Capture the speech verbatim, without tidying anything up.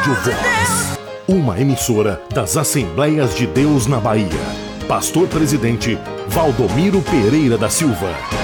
Rádio Voz, uma emissora das Assembleias de Deus na Bahia. Pastor Presidente Valdomiro Pereira da Silva.